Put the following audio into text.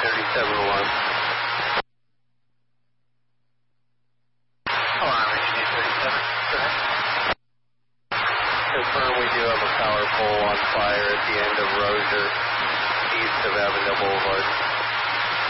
HD37 alarm. Alarm HD37, go ahead. Confirm we do have a power pole on fire at the end of Rozier, east of Avondale Boulevard.